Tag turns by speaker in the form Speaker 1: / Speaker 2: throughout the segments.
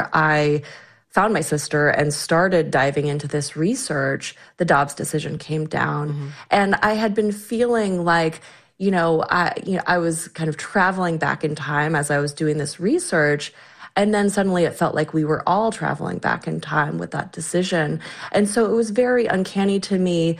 Speaker 1: I found my sister and started diving into this research, the Dobbs decision came down. And I had been feeling like, I was kind of traveling back in time as I was doing this research. And then suddenly it felt like we were all traveling back in time with that decision. And so it was very uncanny to me.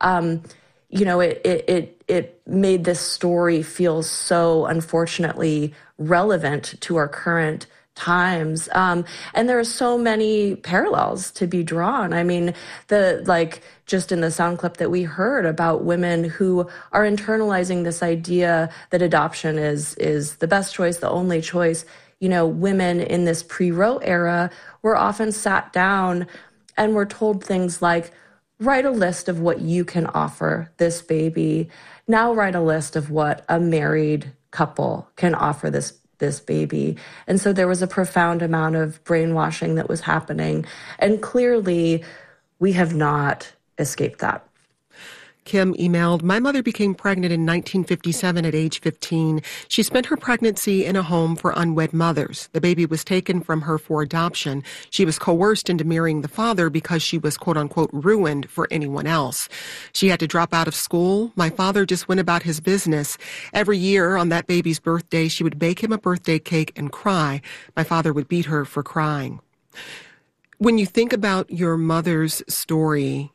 Speaker 1: It made this story feel so unfortunately relevant to our current times. And there are so many parallels to be drawn. I mean, just in the sound clip that we heard about women who are internalizing this idea that adoption is the best choice, the only choice. Women in this pre-Roe era were often sat down and were told things like, write a list of what you can offer this baby. Now write a list of what a married couple can offer this baby. And so there was a profound amount of brainwashing that was happening. And clearly, we have not escaped that.
Speaker 2: Kim emailed, my mother became pregnant in 1957 at age 15. She spent her pregnancy in a home for unwed mothers. The baby was taken from her for adoption. She was coerced into marrying the father because she was, quote unquote, ruined for anyone else. She had to drop out of school. My father just went about his business. Every year on that baby's birthday, she would bake him a birthday cake and cry. My father would beat her for crying. When you think about your mother's story,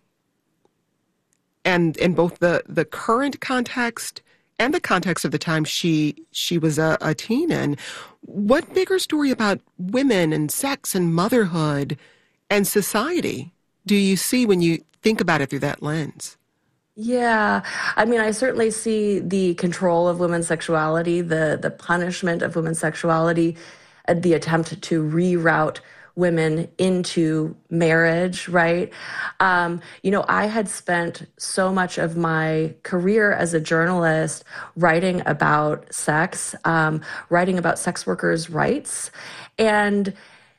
Speaker 2: and in both the current context and the context of the time she was a teen in, what bigger story about women and sex and motherhood and society do you see when you think about it through that lens?
Speaker 1: Yeah, I mean, I certainly see the control of women's sexuality, the punishment of women's sexuality, the attempt to reroute women into marriage, right? I had spent so much of my career as a journalist writing about sex, writing about sex workers' rights. And,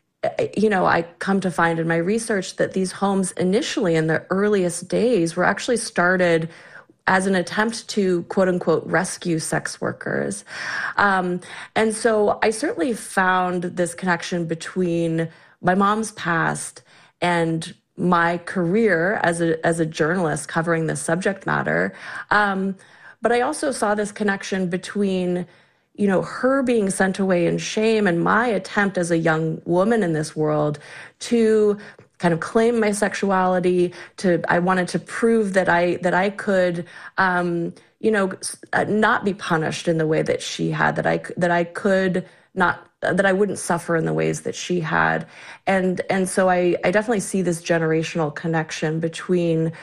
Speaker 1: I come to find in my research that these homes initially in the earliest days were actually started as an attempt to, quote unquote, rescue sex workers. And so I certainly found this connection between my mom's past and my career as a journalist covering this subject matter. But I also saw this connection between, her being sent away in shame and my attempt as a young woman in this world to kind of claim my sexuality. I wanted to prove that I could, not be punished in the way that she had, that I could not, that I wouldn't suffer in the ways that she had. And so I definitely see this generational connection between,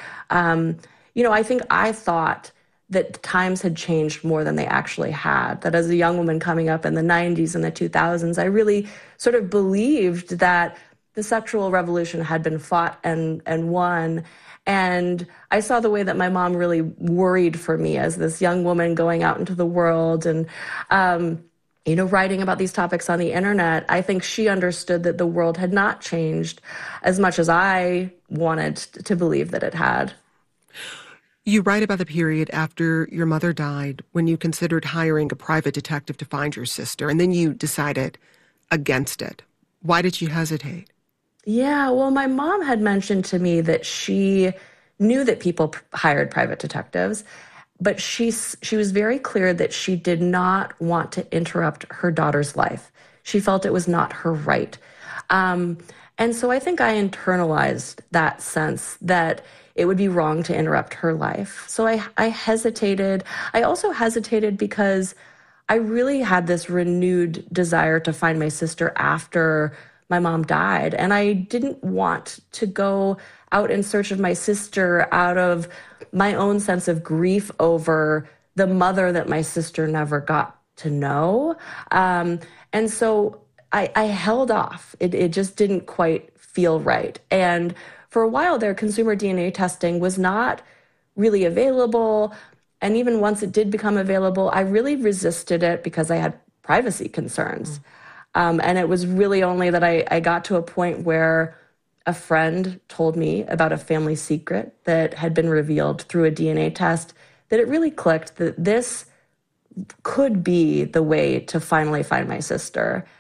Speaker 1: I thought that times had changed more than they actually had, that as a young woman coming up in the 90s and the 2000s, I really sort of believed that the sexual revolution had been fought and won. And I saw the way that my mom really worried for me as this young woman going out into the world and, writing about these topics on the internet. I think she understood that the world had not changed as much as I wanted to believe that it had.
Speaker 2: You write about the period after your mother died when you considered hiring a private detective to find your sister, and then you decided against it. Why did you hesitate?
Speaker 1: Yeah, well, my mom had mentioned to me that she knew that people hired private detectives, but she was very clear that she did not want to interrupt her daughter's life. She felt it was not her right. And so I think I internalized that sense that it would be wrong to interrupt her life. So I hesitated. I also hesitated because I really had this renewed desire to find my sister after my mom died. And I didn't want to go out in search of my sister out of my own sense of grief over the mother that my sister never got to know. And so I held off. It just didn't quite feel right. And for a while there, consumer DNA testing was not really available. And even once it did become available, I really resisted it because I had privacy concerns. And it was really only that I got to a point where a friend told me about a family secret that had been revealed through a DNA test, that it really clicked that this could be the way to finally find my sister.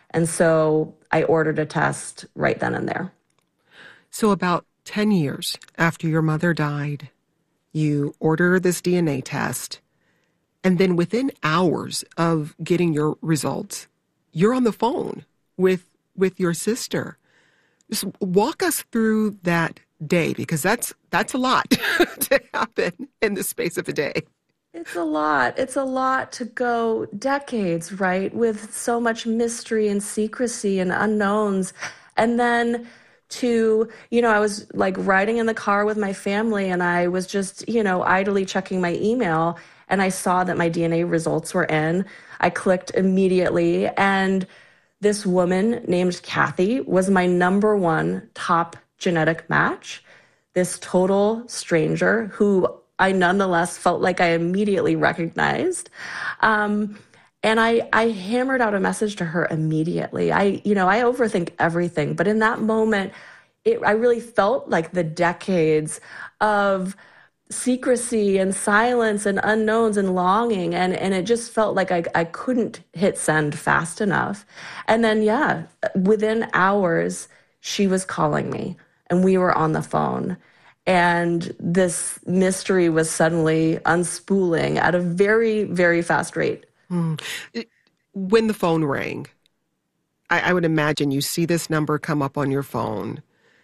Speaker 1: And so I ordered a test right then and there.
Speaker 2: So about 10 years after your mother died, you order this DNA test, and then within hours of getting your results, you're on the phone with your sister. Just walk us through that day, because that's a lot to happen in the space of a day.
Speaker 1: It's a lot. It's a lot to go decades, right? With so much mystery and secrecy and unknowns. And then I was like riding in the car with my family and I was just, idly checking my email and I saw that my DNA results were in. I clicked immediately and this woman named Kathy was my number one top genetic match. This total stranger who I nonetheless felt like I immediately recognized. And I hammered out a message to her immediately. I overthink everything, but in that moment, I really felt like the decades of secrecy and silence and unknowns and longing. And it just felt like I couldn't hit send fast enough. And then, yeah, within hours, she was calling me and we were on the phone. And this mystery was suddenly unspooling at a very, very fast rate.
Speaker 2: When the phone rang, I would imagine you see this number come up on your phone.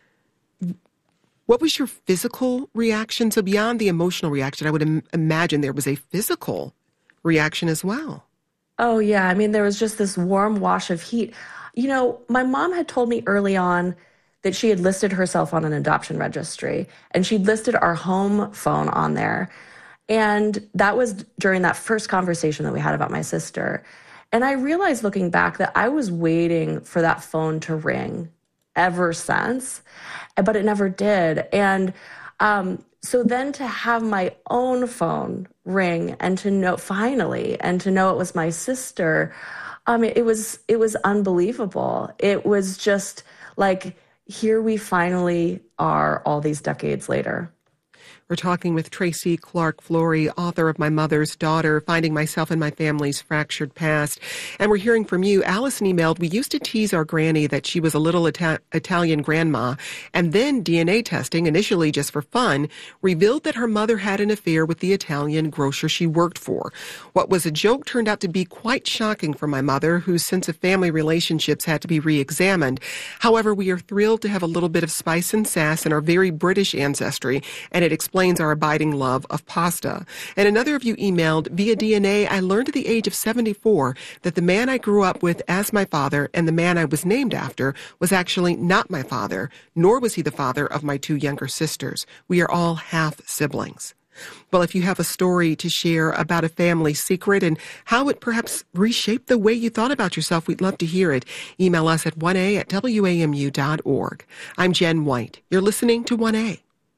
Speaker 2: What was your physical reaction? So beyond the emotional reaction, I would imagine there was a physical reaction as well.
Speaker 1: Oh, yeah. I mean, there was just this warm wash of heat. My mom had told me early on that she had listed herself on an adoption registry and she'd listed our home phone on there. And that was during that first conversation that we had about my sister. And I realized looking back that I was waiting for that phone to ring ever since, but it never did. And so then to have my own phone ring and to know finally, and to know it was my sister, it was unbelievable. It was just like, here we finally are all these decades later.
Speaker 2: We're talking with Tracy Clark Flory, author of My Mother's Daughter, Finding Myself and My Family's Fractured Past. And we're hearing from you. Allison emailed, we used to tease our granny that she was a little Italian grandma. And then DNA testing, initially just for fun, revealed that her mother had an affair with the Italian grocer she worked for. What was a joke turned out to be quite shocking for my mother, whose sense of family relationships had to be re-examined. However, we are thrilled to have a little bit of spice and sass in our very British ancestry, and it explains our abiding love of pasta. And another of you emailed, via DNA, I learned at the age of 74 that the man I grew up with as my father and the man I was named after was actually not my father, nor was he the father of my two younger sisters. We are all half siblings. Well, if you have a story to share about a family secret and how it perhaps reshaped the way you thought about yourself, we'd love to hear it. Email us at 1a@wamu.org. I'm Jen White. You're listening to 1A.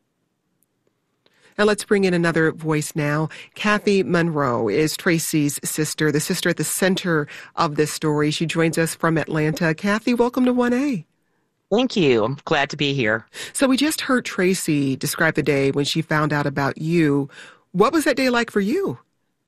Speaker 2: Now let's bring in another voice now. Kathy Monroe is Tracy's sister, the sister at the center of this story. She joins us from Atlanta. Kathy, welcome to 1A.
Speaker 3: Thank you. I'm glad to be here.
Speaker 2: So we just heard Tracy describe the day when she found out about you. What was that day like for you?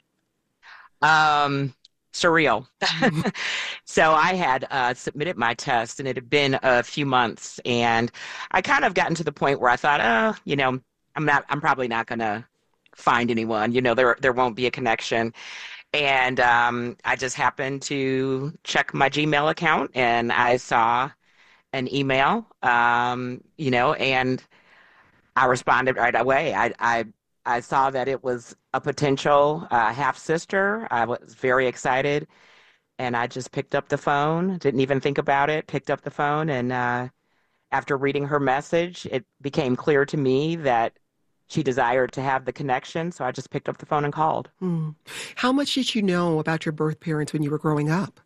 Speaker 3: Surreal. So I had submitted my test and it had been a few months and I kind of gotten to the point where I thought, I'm probably not going to find anyone, there won't be a connection. And I just happened to check my Gmail account and I saw an email, and I responded right away. I saw that it was a potential half sister. I was very excited and I just picked up the phone, didn't even think about it, picked up the phone. And after reading her message, it became clear to me that she desired to have the connection, so I just picked up the phone and called.
Speaker 2: How much did you know about your birth parents when you were growing up?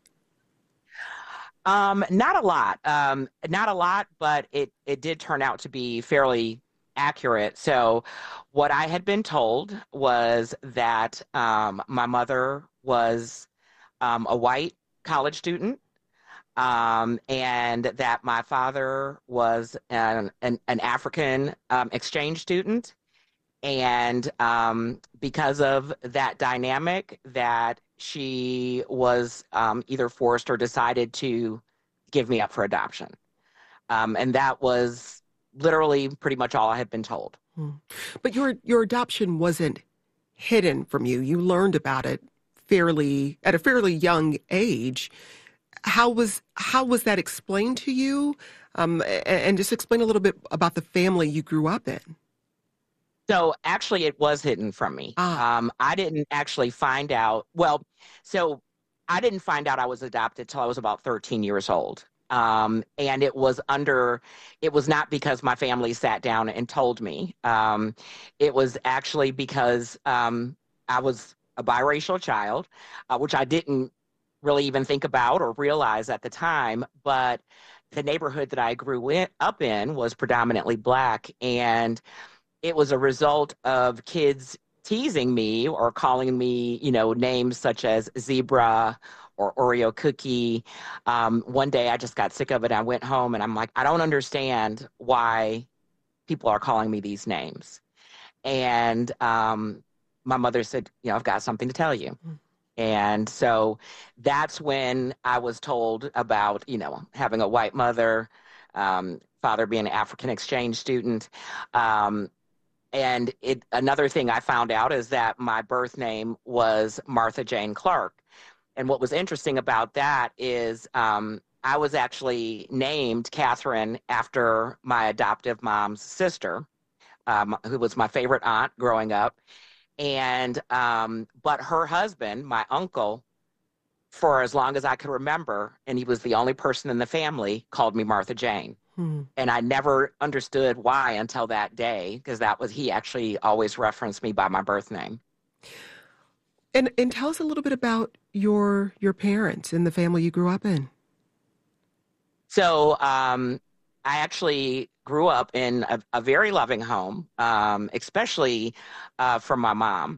Speaker 3: Not a lot. Not a lot, but it did turn out to be fairly accurate. So what I had been told was that my mother was a white college student, and that my father was an African exchange student. And because of that dynamic, that she was either forced or decided to give me up for adoption. And that was literally pretty much all I had been told.
Speaker 2: But your adoption wasn't hidden from you. You learned about it at a fairly young age. How was that explained to you? And just explain a little bit about the family you grew up in.
Speaker 3: So actually, it was hidden from me. I didn't actually find out. Well, so I didn't find out I was adopted till I was about 13 years old. And it was not because my family sat down and told me. It was actually because I was a biracial child, which I didn't really even think about or realize at the time. But the neighborhood that I grew up in was predominantly Black. And it was a result of kids teasing me or calling me, names such as zebra or Oreo cookie. One day I just got sick of it. I went home and I'm like, I don't understand why people are calling me these names. And my mother said, I've got something to tell you. And so that's when I was told about, having a white mother, father being an African exchange student. And another thing I found out is that my birth name was Martha Jane Clark. And what was interesting about that is I was actually named Catherine after my adoptive mom's sister, who was my favorite aunt growing up. And but her husband, my uncle, for as long as I could remember, and he was the only person in the family, called me Martha Jane. And I never understood why until that day, because he actually always referenced me by my birth name.
Speaker 2: And tell us a little bit about your parents and the family you grew up in.
Speaker 3: So I actually grew up in a very loving home, especially from my mom.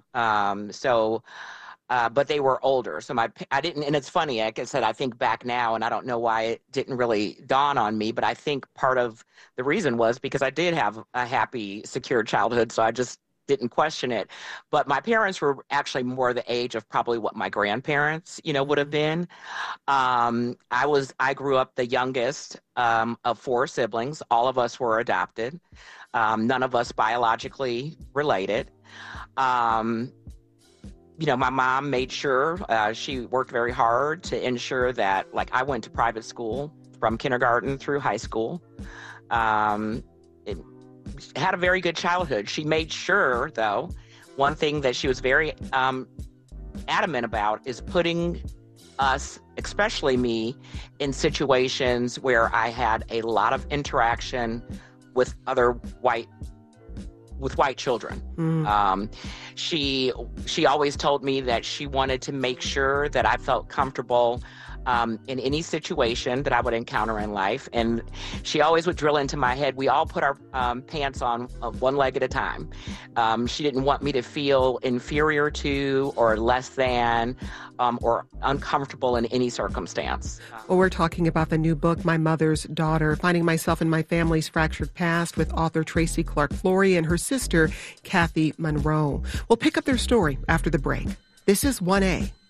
Speaker 3: But they were older. So I didn't, and it's funny, like I said, I think back now, and I don't know why it didn't really dawn on me, but I think part of the reason was because I did have a happy, secure childhood, so I just didn't question it. But my parents were actually more the age of probably what my grandparents, would have been. I grew up the youngest of 4 siblings. All of us were adopted. None of us biologically related. My mom made sure she worked very hard to ensure that, I went to private school from kindergarten through high school. It had a very good childhood. She made sure, though, one thing that she was very adamant about is putting us, especially me, in situations where I had a lot of interaction with other white children. She always told me that she wanted to make sure that I felt comfortable in any situation that I would encounter in life. And she always would drill into my head, we all put our pants on one leg at a time. She didn't want me to feel inferior to or less than or uncomfortable in any circumstance.
Speaker 2: Well, we're talking about the new book, My Mother's Daughter, Finding Myself in My Family's Fractured Past, with author Tracy Clark Flory and her sister, Kathy Monroe. We'll pick up their story after the break. This is 1A.